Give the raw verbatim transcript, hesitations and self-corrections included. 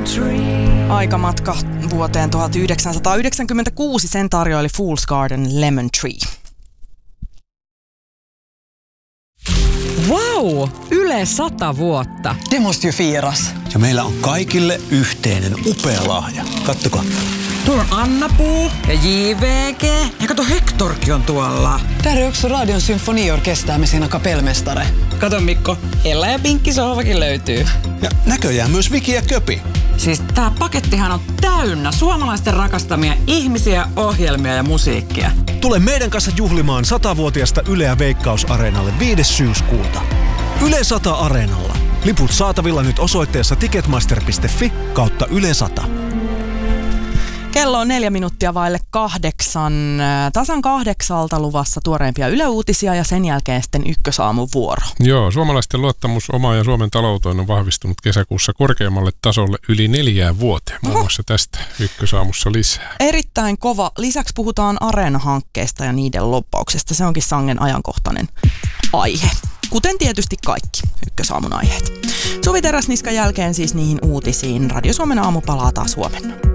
Aikamatka vuoteen tuhatyhdeksänsataayhdeksänkymmentäkuusi, sen tarjoili Fool's Garden Lemon Tree. Wow! Yle sata vuotta. Det måste ju firas. Ja meillä on kaikille yhteinen upea lahja. Kattokaa. Tuolla on Anna-Puu ja J V G. Ja kato, Hectorkin on tuolla. Där är också Radion symfoniorkester med sina kapellmästare. Kato Mikko, Ella ja Pinkki sohvakin löytyy. Ja näköjään myös Viki ja Köpi. Siis tää pakettihan on täynnä suomalaisten rakastamia ihmisiä, ohjelmia ja musiikkia. Tule meidän kanssa juhlimaan satavuotiasta Yleä Veikkaus-areenalle viides syyskuuta. Yle sata Areenalla. Liput saatavilla nyt osoitteessa ticketmaster piste fi kautta Yle sata. Kello on neljä minuuttia vaille kahdeksan. Tasan kahdeksalta luvassa tuoreimpia Yle Uutisia ja sen jälkeen sitten Ykkösaamun vuoro. Joo, suomalaisten luottamus omaan ja Suomen talouteen on vahvistunut kesäkuussa korkeammalle tasolle yli neljään vuoteen. Muun muassa tästä Ykkösaamussa lisää. Erittäin kova. Lisäksi puhutaan Areena-hankkeesta ja niiden loppauksesta. Se onkin sangen ajankohtainen aihe. Kuten tietysti kaikki Ykkösaamun aiheet. Suvi Teräsniskan jälkeen siis niihin uutisiin. Radio Suomen aamu palaa taas huomenna.